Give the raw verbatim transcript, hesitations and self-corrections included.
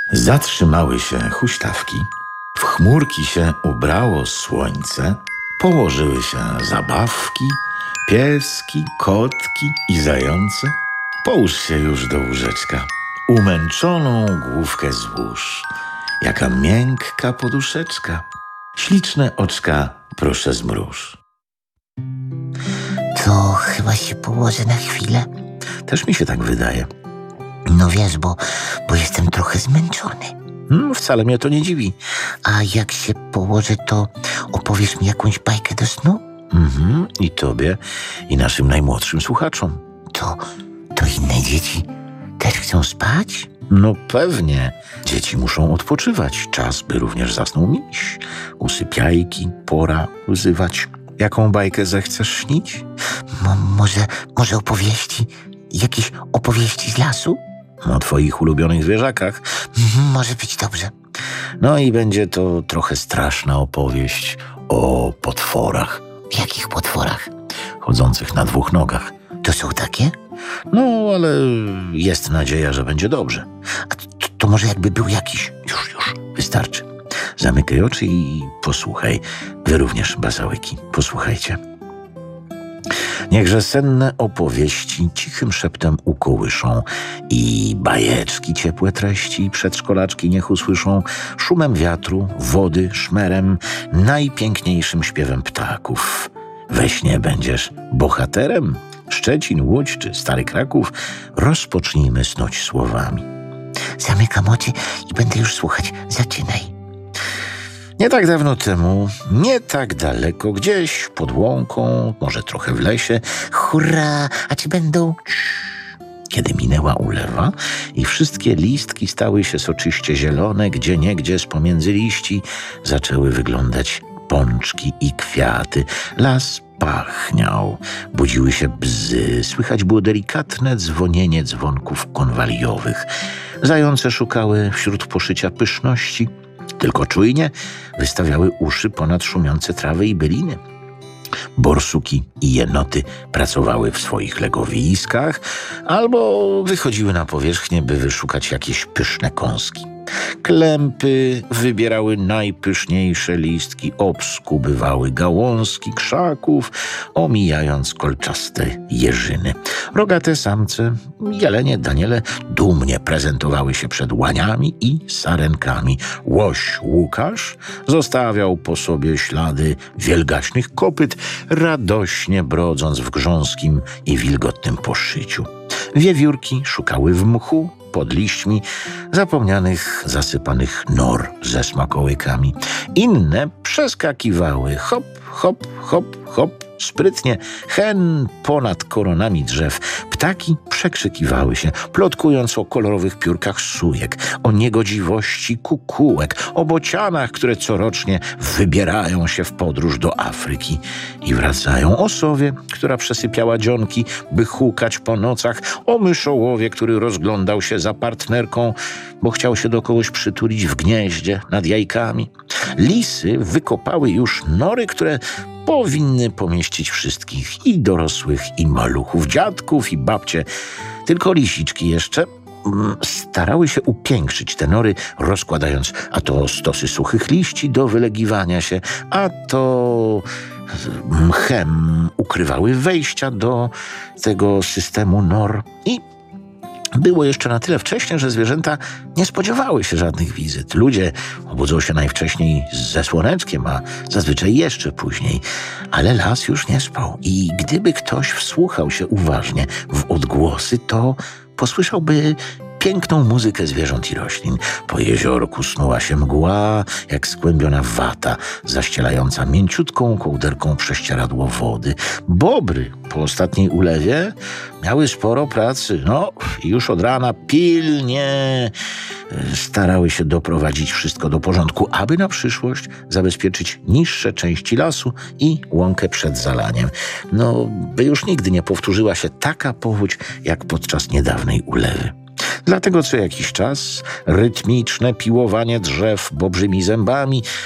Zatrzymały się huśtawki, w chmurki się ubrało słońce, położyły się zabawki, pieski, kotki i zające. Połóż się już do łóżeczka, umęczoną główkę złóż. Jaka miękka poduszeczka, śliczne oczka proszę zmruż. To chyba się położę na chwilę. Też mi się tak wydaje. No wiesz, bo, bo jestem trochę zmęczony. Hmm, wcale mnie to nie dziwi. A jak się położę, to opowiesz mi jakąś bajkę do snu? Mhm, i tobie, i naszym najmłodszym słuchaczom. To, to inne dzieci też chcą spać? No pewnie. Dzieci muszą odpoczywać. Czas, by również zasnął miś. Usypiajki, pora łzywać. Jaką bajkę zechcesz śnić? Mo, może, może opowieści? Jakieś opowieści z lasu? O twoich ulubionych zwierzakach. Mhm, może być dobrze. No i będzie to trochę straszna opowieść o potworach Jakich potworach? chodzących na dwóch nogach. To są takie? No, ale jest nadzieja, że będzie dobrze. A to, to może jakby był jakiś... Już, już, wystarczy. Zamykaj oczy i posłuchaj. Wy również, bazałyki, posłuchajcie. Niechże senne opowieści cichym szeptem ukołyszą i bajeczki ciepłe treści przedszkolaczki niech usłyszą szumem wiatru, wody, szmerem, najpiękniejszym śpiewem ptaków. We śnie będziesz bohaterem. Szczecin, Łódź czy Stary Kraków rozpocznijmy snuć słowami. Zamykam oczy i będę już słuchać. Zaczynaj. Nie tak dawno temu, nie tak daleko, gdzieś pod łąką, może trochę w lesie, Hurra! A czy będą... kiedy minęła ulewa i wszystkie listki stały się soczyście zielone, gdzieniegdzie z pomiędzy liści zaczęły wyglądać pączki i kwiaty. Las pachniał, budziły się bzy, słychać było delikatne dzwonienie dzwonków konwaliowych. Zające szukały wśród poszycia pyszności, tylko czujnie wystawiały uszy ponad szumiące trawy i byliny. Borsuki i jenoty pracowały w swoich legowiskach albo wychodziły na powierzchnię, by wyszukać jakieś pyszne kąski. Klępy wybierały najpyszniejsze listki, obskubywały gałązki krzaków, omijając kolczaste jeżyny. Rogate samce, jelenie Daniele dumnie prezentowały się przed łaniami i sarenkami. Łoś Łukasz zostawiał po sobie ślady wielgaśnych kopyt, radośnie brodząc w grząskim i wilgotnym poszyciu. Wiewiórki szukały w mchu, pod liśćmi zapomnianych, zasypanych nor ze smakołykami. Inne przeskakiwały hop, hop, hop, hop, sprytnie, hen ponad koronami drzew. Ptaki przekrzykiwały się, plotkując o kolorowych piórkach sujek, o niegodziwości kukułek, o bocianach, które corocznie wybierają się w podróż do Afryki i wracają, o sowie, która przesypiała dzionki, by hukać po nocach, o myszołowie, który rozglądał się za partnerką, bo chciał się do kogoś przytulić w gnieździe nad jajkami. Lisy wykopały już nory, które powinny pomieścić wszystkich, i dorosłych, i maluchów, dziadków, i babcie. Tylko lisiczki jeszcze mm, starały się upiększyć te nory, rozkładając a to stosy suchych liści do wylegiwania się, a to mchem ukrywały wejścia do tego systemu nor. I było jeszcze na tyle wcześnie, że zwierzęta nie spodziewały się żadnych wizyt. Ludzie obudzą się najwcześniej ze słoneczkiem, a zazwyczaj jeszcze później. Ale las już nie spał i gdyby ktoś wsłuchał się uważnie w odgłosy, to posłyszałby piękną muzykę zwierząt i roślin. Po jeziorku snuła się mgła, jak skłębiona wata, zaścielająca mięciutką kołderką prześcieradło wody. Bobry po ostatniej ulewie miały sporo pracy. No, już od rana pilnie starały się doprowadzić wszystko do porządku, aby na przyszłość zabezpieczyć niższe części lasu i łąkę przed zalaniem. No, by już nigdy nie powtórzyła się taka powódź, jak podczas niedawnej ulewy. Dlatego co jakiś czas rytmiczne piłowanie drzew bobrzymi zębami